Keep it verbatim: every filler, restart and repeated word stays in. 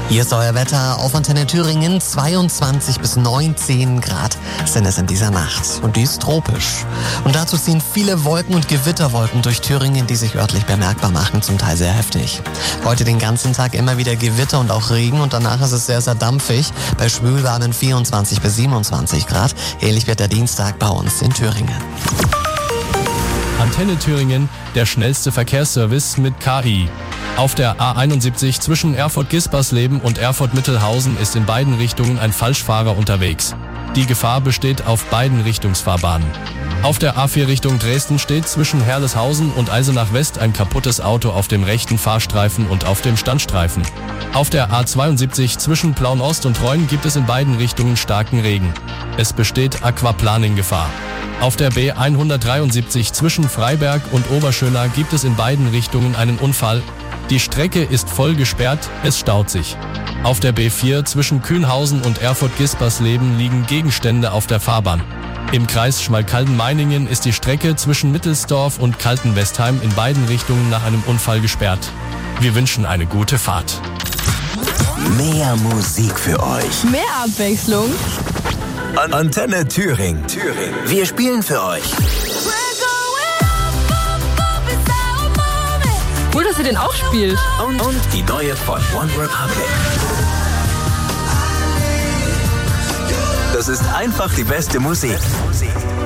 Hier ist euer Wetter auf Antenne Thüringen. zweiundzwanzig bis neunzehn Grad sind es in dieser Nacht. Und die ist tropisch. Und dazu ziehen viele Wolken und Gewitterwolken durch Thüringen, die sich örtlich bemerkbar machen, zum Teil sehr heftig. Heute den ganzen Tag immer wieder Gewitter und auch Regen und danach ist es sehr, sehr dampfig. Bei schwülwarmen vierundzwanzig bis siebenundzwanzig Grad. Ähnlich wird der Dienstag bei uns in Thüringen. Antenne Thüringen, der schnellste Verkehrsservice mit K I. Auf der A einundsiebzig zwischen Erfurt-Gispersleben und Erfurt-Mittelhausen ist in beiden Richtungen ein Falschfahrer unterwegs. Die Gefahr besteht auf beiden Richtungsfahrbahnen. Auf der A vier Richtung Dresden steht zwischen Herleshausen und Eisenach West ein kaputtes Auto auf dem rechten Fahrstreifen und auf dem Standstreifen. Auf der A zweiundsiebzig zwischen Plauen-Ost und Reuen gibt es in beiden Richtungen starken Regen. Es besteht Aquaplaning-Gefahr. Auf der B hundertdreiundsiebzig zwischen Freiberg und Oberschöna gibt es in beiden Richtungen einen Unfall. Die Strecke ist voll gesperrt, es staut sich. Auf der B vier zwischen Kühnhausen und Erfurt-Gispersleben liegen Gegenstände auf der Fahrbahn. Im Kreis Schmalkalden-Meiningen ist die Strecke zwischen Mittelsdorf und Kaltenwestheim in beiden Richtungen nach einem Unfall gesperrt. Wir wünschen eine gute Fahrt. Mehr Musik für euch. Mehr Abwechslung. An Antenne Thüringen. Thüringen. Wir spielen für euch. Cool, dass ihr den auch spielt. Und, und die neue von One Republic. Das ist einfach die beste Musik.